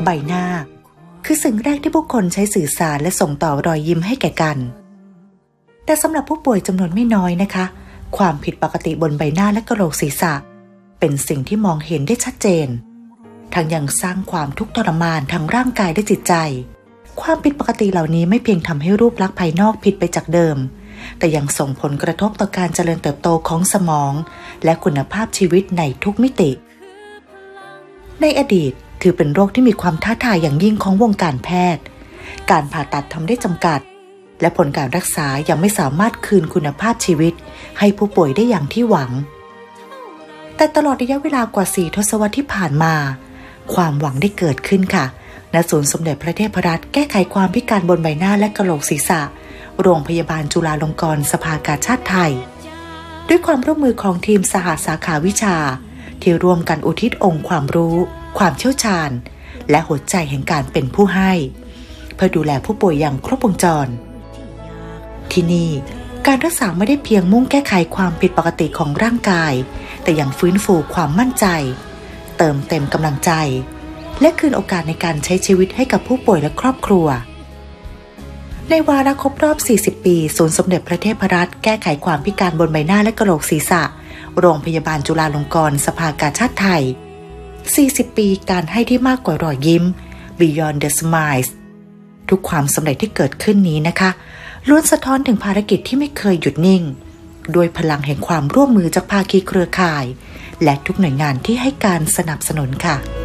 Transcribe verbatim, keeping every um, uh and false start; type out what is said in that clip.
ใบหน้าคือสิ่งแรกที่ผู้คนใช้สื่อสารและส่งต่อรอยยิ้มให้แก่กันแต่สำหรับผู้ป่วยจำนวนไม่น้อยนะคะความผิดปกติบนใบหน้าและกะโหลกศีรษะเป็นสิ่งที่มองเห็นได้ชัดเจนทั้งยังสร้างความทุกข์ทรมานทั้งร่างกายและจิตใจความผิดปกติเหล่านี้ไม่เพียงทำให้รูปลักษณ์ภายนอกผิดไปจากเดิมแต่ยังส่งผลกระทบต่อการเจริญเติบโตของสมองและคุณภาพชีวิตในทุกมิติในอดีตถือเป็นโรคที่มีความท้าทายอย่างยิ่งของวงการแพทย์การผ่าตัดทำได้จำกัดและผลการรักษายังไม่สามารถคืนคุณภาพชีวิตให้ผู้ป่วยได้อย่างที่หวังแต่ตลอดระยะเวลากว่าสี่ทศวรรษที่ผ่านมาความหวังได้เกิดขึ้นค่ะณศูนย์สมเด็จพระเทพรัตน์แก้ไขความพิการบนใบหน้าและกะโหลกศีรษะโรงพยาบาลจุฬาลงกรณ์สภากาชาดไทยด้วยความร่วมมือของทีมสหสาขาวิชาที่ร่วมกันอุทิศองค์ความรู้ความเชี่ยวชาญและหัวใจแห่งการเป็นผู้ให้เพื่อดูแลผู้ป่วยอย่างครบวงจรที่นี่การรักษาไม่ได้เพียงมุ่งแก้ไขความผิดปกติของร่างกายแต่ยังฟื้นฟูความมั่นใจเติมเต็มกำลังใจและคืนโอกาสในการใช้ชีวิตให้กับผู้ป่วยและครอบครัวในวาระครบรอบสี่สิบปีศูนย์สมเด็จพระเทพรัตน์แก้ไขความพิการบนใบหน้าและกะโหลกศีรษะโรงพยาบาลจุฬาลงกรณ์สภากาชาดไทยสี่สิบปีการให้ที่มากกว่ารอยยิ้ม Beyond the Smiles ทุกความสำเร็จที่เกิดขึ้นนี้นะคะล้วนสะท้อนถึงภารกิจที่ไม่เคยหยุดนิ่งด้วยพลังแห่งความร่วมมือจากภาคีเครือข่ายและทุกหน่วยงานที่ให้การสนับสนุนค่ะ